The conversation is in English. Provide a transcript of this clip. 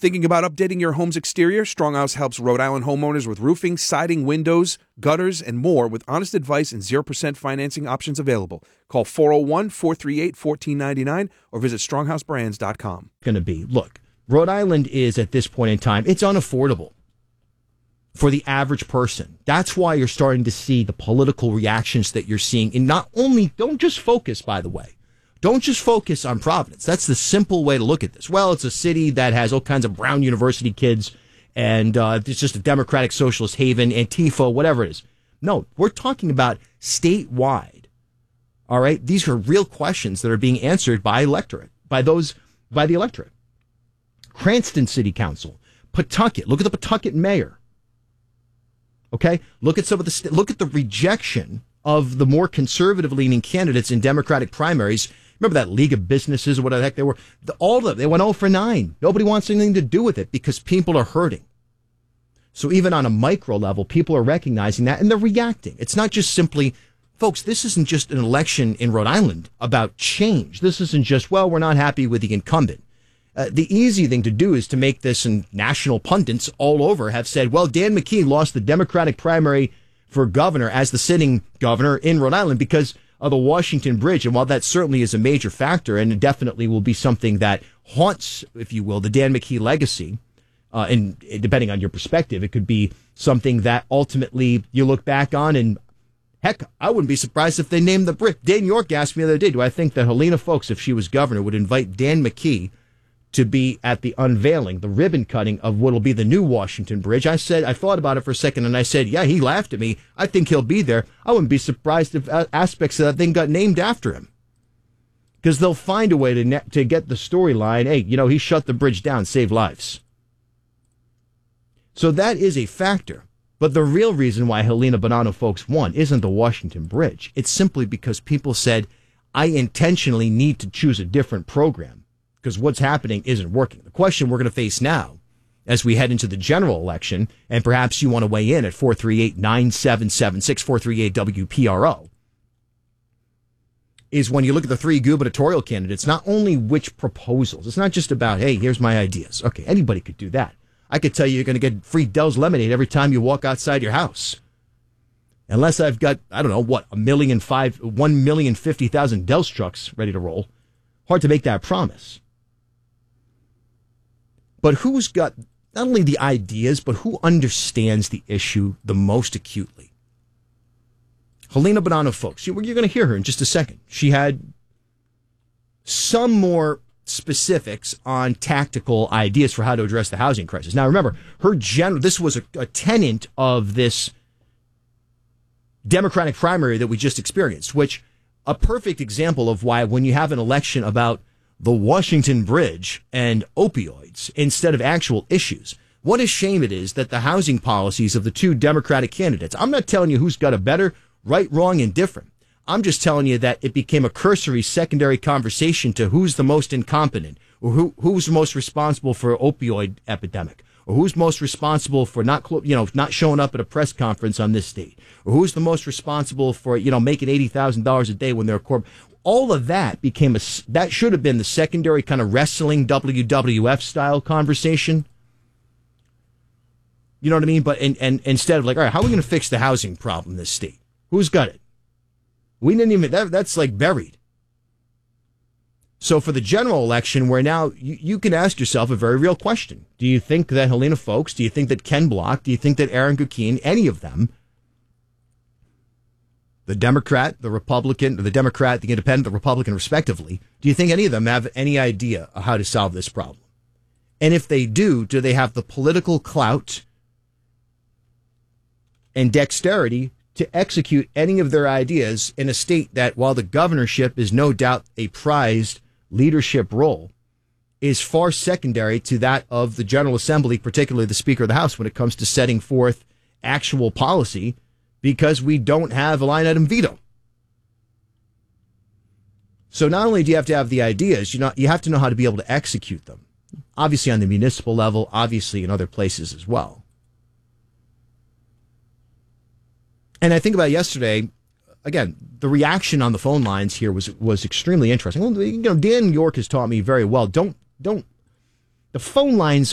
Thinking about updating your home's exterior? Stronghouse helps Rhode Island homeowners with roofing, siding, windows, gutters, and more with honest advice and 0% financing options available. Call 401-438-1499 or visit stronghhousebrands.com. Going to be, look, Rhode Island is at this point in time, it's unaffordable for the average person. That's why you're starting to see the political reactions that you're seeing. And not only, don't just focus, by the way. Don't just focus on Providence. That's the simple way to look at this. Well, it's a city that has all kinds of Brown University kids, and it's just a democratic socialist haven, Antifa, whatever it is. No, we're talking about statewide. All right? These are real questions that are being answered by the electorate. Cranston City Council, Pawtucket. Look at the Pawtucket mayor. Okay? Look at look at the rejection of the more conservative-leaning candidates in Democratic primaries. Remember that League of Businesses or whatever the heck they were? All of them, they went 0 for 9. Nobody wants anything to do with it because people are hurting. So even on a micro level, people are recognizing that and they're reacting. It's not just simply, folks, this isn't just an election in Rhode Island about change. This isn't just, well, we're not happy with the incumbent. The easy thing to do is to make this, and national pundits all over have said, well, Dan McKee lost the Democratic primary for governor as the sitting governor in Rhode Island because of the Washington Bridge. And while that certainly is a major factor and definitely will be something that haunts, if you will, the Dan McKee legacy, and depending on your perspective, it could be something that ultimately you look back on. And heck, I wouldn't be surprised if they named the bridge. Dan York asked me the other day, do I think that Helena Foulkes, if she was governor, would invite Dan McKee to be at the unveiling, the ribbon cutting of what will be the new Washington Bridge? I thought about it for a second, and I said, yeah, he laughed at me. I think he'll be there. I wouldn't be surprised if aspects of that thing got named after him. Because they'll find a way to get the storyline, hey, he shut the bridge down, saved lives. So that is a factor. But the real reason why Helena Bonanno Foulkes won isn't the Washington Bridge. It's simply because people said, I intentionally need to choose a different program, because what's happening isn't working. The question we're going to face now, as we head into the general election, and perhaps you want to weigh in at 438-9776, 438-WPRO, is when you look at the three gubernatorial candidates, not only which proposals, it's not just about, hey, here's my ideas. Okay, anybody could do that. I could tell you you're going to get free Dell's lemonade every time you walk outside your house. Unless I've got, I don't know, what, 1,050,000 Dell's trucks ready to roll. Hard to make that promise. But who's got not only the ideas, but who understands the issue the most acutely? Helena Bonanno Foulkes. You're going to hear her in just a second. She had some more specifics on tactical ideas for how to address the housing crisis. Now, remember, this was a tenant of this Democratic primary that we just experienced, which a perfect example of why when you have an election about the Washington Bridge and opioids instead of actual issues, what a shame it is that the housing policies of the two Democratic candidates, I'm not telling you who's got a better, right, wrong, and different. I'm just telling you that it became a cursory secondary conversation to who's the most incompetent, or who's most responsible for opioid epidemic, or who's most responsible for not showing up at a press conference on this date, or who's the most responsible for making $80,000 a day when they're a corp. All of that that should have been the secondary kind of wrestling WWF style conversation. You know what I mean? But and instead of like, all right, how are we going to fix the housing problem in this state? Who's got it? We didn't even, that's like buried. So for the general election, where now you can ask yourself a very real question. Do you think that Helena Foulkes, do you think that Ken Block, do you think that Aaron Guckien, any of them, the Democrat, the Republican, the Democrat, the Independent, the Republican, respectively, do you think any of them have any idea of how to solve this problem? And if they do they have the political clout and dexterity to execute any of their ideas in a state that, while the governorship is no doubt a prized leadership role, is far secondary to that of the General Assembly, particularly the Speaker of the House, when it comes to setting forth actual policy, because we don't have a line item veto. So not only do you have to have the ideas, you have to know how to be able to execute them. Obviously on the municipal level, obviously in other places as well. And I think about yesterday, again, the reaction on the phone lines here was extremely interesting. Well, Dan York has taught me very well. The phone lines